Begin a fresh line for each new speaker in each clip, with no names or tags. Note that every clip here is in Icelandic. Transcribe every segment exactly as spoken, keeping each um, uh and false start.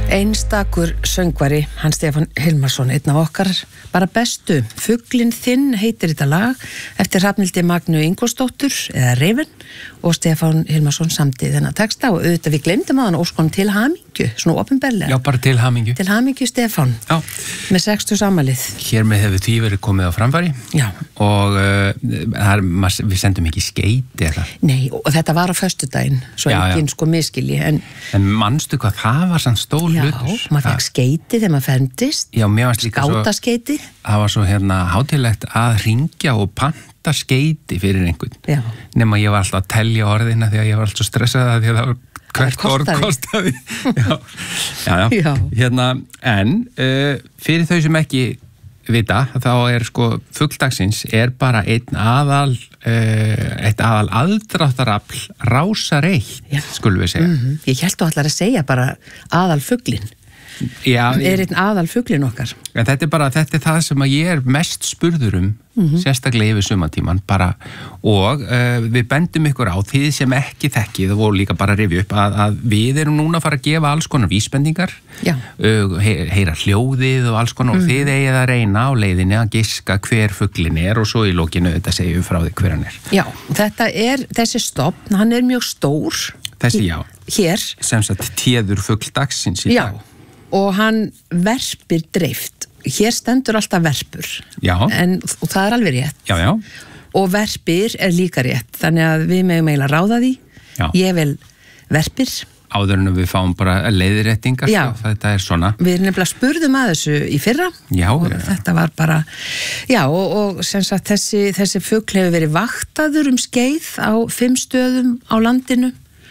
Einstakur söngvari, hann Stefán Hilmarsson, einn af okkar bara bestu. Fuglinn þinn heitir þetta lag eftir Hrafnhildi Magnu Ingólfsdóttur eða Reifinn, og Stefán Hilmarsson samdi þennan texta og auðvitað við glemdum að hann óskonum til hamingju, svona opinberlega.
Já, bara til hamingju.
Til hamingju, Stefán.
Já.
Með sextugs afmælið.
Hér með hefur því verið komið á framfæri. Já. Og uh, er, við sendum ekki skeyti eða?
Nei, og þetta var á föstudaginn, svo já, enginn já. Sko miskilji. En,
en manstu hvað, það var sann stór hlutur.
Já, maður fekk skeyti þegar maður ferndist.
Já, mér varst líka svo...
Skátaskeyti.
Það var svo hérna hátíðlegt að hringja og panta skeyti fyrir einhvern. Já. Nema ég var alltaf að telja orðina því að ég var alltaf stressað að því að það var hvert orð kostaði. já. Já, já. Já. Hérna, en uh, fyrir þau sem ekki vita, þá er sko fugldagsins er bara einn aðal uh, eitt aðal aðdráttarafl rásar eitt, skulum við segja.
Mm-hmm. Ég held þú allar að segja bara aðal fuglinn. Já, er einn aðal fuglinn okkar.
En þetta er bara, þetta er það sem að ég er mest spurður um, mm-hmm. sérstaklega yfir sumartíman, bara, og uh, við bendum ykkur á, þið sem ekki þekkið og líka bara rifja upp, að, að við erum núna að fara að gefa alls konar vísbendingar, uh, heyra hljóðið og alls konar, mm. og þið eigið að reyna á leiðinni að giska hver fuglinn er og svo í lokinu þetta segjum frá því hver hann er.
Já, þetta er, þessi stofn, hann er mjög stór.
Þessi, já.
Hér.
Sem sagt téður fugldagsins í dag.
Já. Og hann verpir dreift. Hér stendur alltaf verpur.
Já.
En, og það er alveg rétt.
Já, já.
Og verpir er líka rétt. Þannig að við megum eiginlega ráða því. Já. Ég vil verpir.
Áður en við fáum bara leiðréttingar. Já. Sko, þetta er svona.
Við nefnilega spurðum að þessu í fyrra. Já. Og ja. Þetta var bara, já, og, og sem sagt þessi, þessi fugl hefur verið vaktaður um skeið á fimm stöðum á landinu.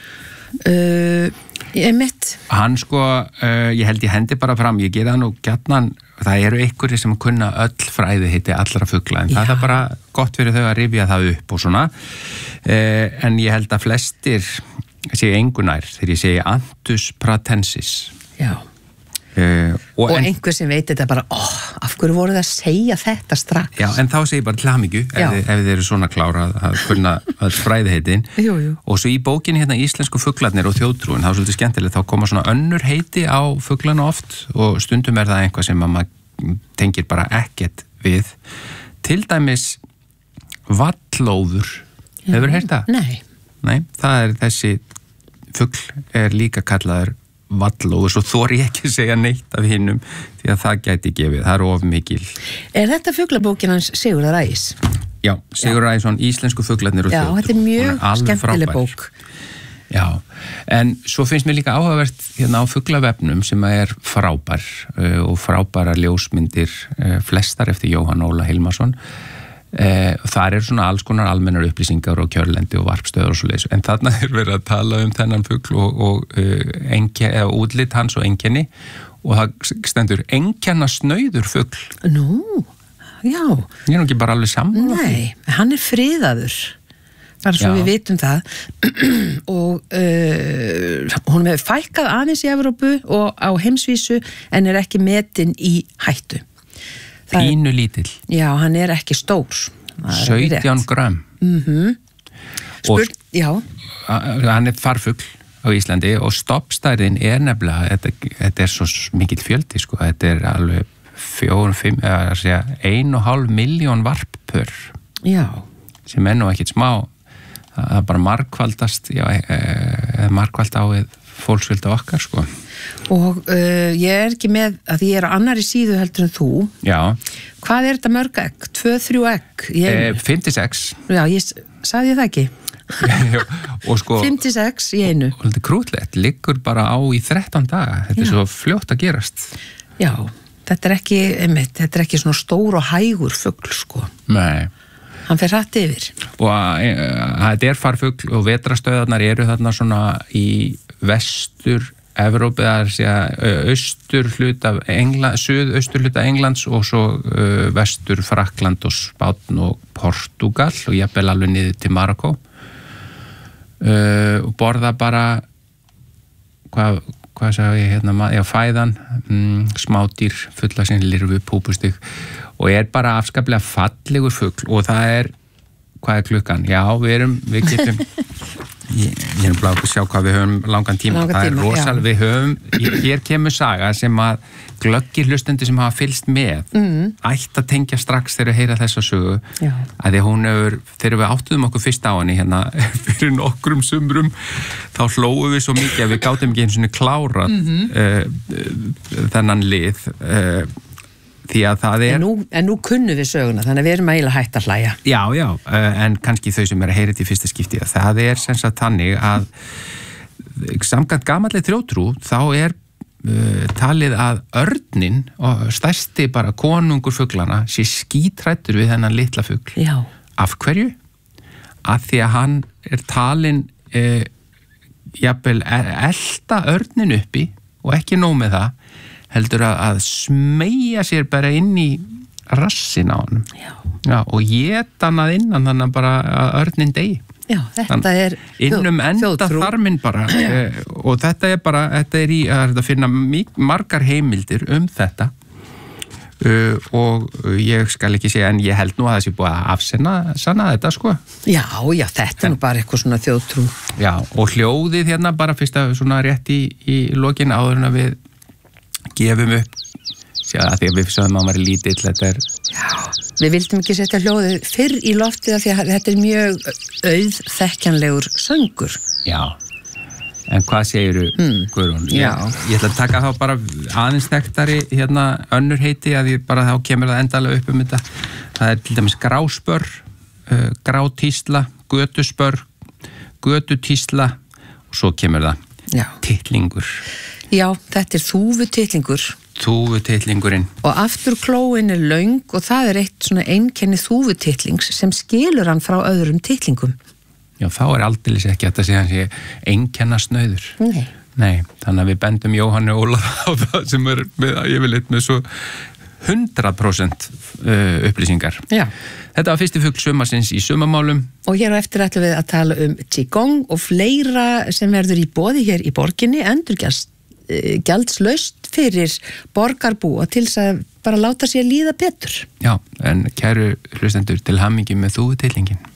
Uh, ég mitt
hann sko, uh, ég held ég hendi bara fram, ég gera það nú gjarnan, það eru einhverjir sem kunna öll fræði heiti allra fugla, en já. Það er bara gott fyrir þau að rifja það upp og svona, uh, en ég held að flestir séu engunær þegar ég segi Anthus pratensis.
Já. Uh, og og en, einhver sem veit þetta bara, ó, oh, af hverju voru það að segja þetta strax?
Já, en þá segi ég bara til hamingju ef, ef þið eru svona klára að kunna að fræðiheitin. Jú, jú. Og svo í bókinni hérna Íslensku fuglarnir og þjóðtrúin, það er svolítið skemmtilegt, þá koma svona önnur heiti á fuglana oft og stundum er það einhvað sem maður tengir bara ekkert við. Til dæmis vallóður. Hefur heyrt það?
Nei.
Nei, það er þessi fugl er líka kallaður vallóður, svo þori ég ekki að segja neitt af hinnum, því að það gæti gefið, það er of mikil.
Er þetta fuglabókin hans Sigurðar Ægis?
Já, Sigurður Ægisson, Íslensku fuglarnir og þjóðtrú. Já,
þetta er mjög skemmtileg bók.
Já, en svo finnst mér líka áhugavert hérna á fuglavefnum sem er frábær uh, og frábæra ljósmyndir uh, flestar eftir Jóhann Óla Hilmarsson. Eh, þar er svona alls konar almennar upplýsingar og kjörlendi og varpstöður og svo leiðis, en þarna er verið að tala um þennan fugl og, og uh, enke, eða útlit hans og einkenni og það stendur einkenna snauður fugl.
Nú, já.
Ég er nú ekki bara alveg saman.
Nei, hann er friðaður, bara svo já. Við vitum það og uh, hún hefur fækkað aðeins í Evrópu og á heimsvísu en er ekki metin í hættu.
Pínu lítill.
Já, hann er ekki stór.
sautján grömm.
Mhm. Spurt, já.
Hann er farfugl á Íslandi og stoppstærðin er nefnilega, þetta, þetta er svo mikill fjöldi, sko, þetta er alveg fjórum, fimm, eða að segja, ein og hálf miljón varppör.
Já. Sem
er nú ekkit smá, það er bara margfaldast, já, e, margfald á við fólksfjölda okkar, sko.
Og uh, ég er ekki með að ég er á annari síðu heldur en þú.
Já.
Hvað er þetta mörg egg? Tvö, þrjú egg?
Eh, fimmtíu-sex.
Já, ég sagði ég það ekki.
Og sko...
fimmtíu-sex í einu.
Og þetta er krútlegt, liggur bara á í þrettán daga. Þetta Já. Er svo fljótt að gerast.
Já, þetta er ekki, einmitt, þetta er ekki svona stór og hægur fugl, sko.
Nei.
Hann fer hratt yfir. Og
þetta er farfugl og vetrastöðarnar eru þarna svona í vestur Evrópu, það er að segja austur hluta England, suðaustur hluta Englands og svo uh, vestur Frakkland og Spánn og Portúgal og jafnvel alveg niður til Marokkó uh, og borða bara hvað, hvað sagði ég hérna, já, fæðan, mm, smádýr, fulla sín lirfu, púpustig og er bara afskaplega fallegur fugl og það er, hvað er klukkan? Já, við erum, við getum Ég, ég er bara að sjá hvað við höfum langan tíma.
Langan
það
tíma,
er rosal, við höfum, hér kemur saga sem að glöggir hlustendur sem hafa fylgst með mm. ætti að tengja strax þegar við heyra þessa sögu Já. Að því hún hefur, þegar við áttuðum okkur fyrst á henni hérna fyrir nokkrum sumrum þá hlóðum við svo mikið að við gátum ekki eins og klárað mm-hmm. uh, þennan lið uh, því að það er...
En nú, en nú kunnum við söguna, þannig að við erum eiginlega hægt að hlæja.
Já, já, uh, en kannski þau sem er að heyra þetta í fyrsta skipti, það er sem sagt þannig að samkvæmt gamalli þjóðtrú þá er Uh, talið að örnin og stærsti bara konungur fuglana sé skítrættur við þennan litla fugl.
Já.
Af hverju? Af því að hann er talin uh, jafnvel elta örnin uppi og ekki nóg með það heldur að, að smeja sér bara inn í rassin á hann.
Já.
Já, og éta hann að innan þannig að bara að örnin degi.
Já, þetta Þann, er
innum enda þarminn bara eh, og þetta er bara, þetta er í að finna margar heimildir um þetta uh, og ég skal ekki segja en ég held nú að það sé búið að afsenna sanna þetta sko.
Já, já, þetta er nú bara eitthvað svona þjóðtrú.
Já, og hljóðið hérna bara fyrst að svona rétt í, í lokin áður en að við gefum upp sjá að því að við sögum að maður er lítill þetta er...
Já, við vildum ekki setja hljóðið fyrr í loftið af því að þetta er mjög auð þekkjanlegur söngur.
Já, en hvað segiru mm. Guðrún?
Já.
Ég, ég ætla að taka þá bara aðeins þekktari hérna önnur heiti að ég bara þá kemur það endalega upp um þetta. Það er til dæmis gráspör, uh, grátísla, götuspör, götutísla og svo kemur það
Já.
Titlingur.
Já, þetta er þúfutittlingur.
Þúfutittlingurinn.
Og afturklóin er löng og það er eitt svona einkenni þúfutittlings sem skilur hann frá öðrum tittlingum.
Já, þá er aldeilis ekki að það sé hann sé einkenna snauður.
Nei.
Nei, þannig að við bendum Jóhanni Óla á það sem er með, ég vil eitthvað með svo hundrað prósent uh, upplýsingar.
Já.
Þetta var fyrsti fugl sumarsins í sumamálum.
Og hér á eftir ætlum við að tala um Qigong og fleira sem verður í boði hér í borginni endurgjast gjaldslaust fyrir borgarbúa til þess að bara láta sér líða betur.
Já, en kæru hlustendur til hamingju með þúfutillingin.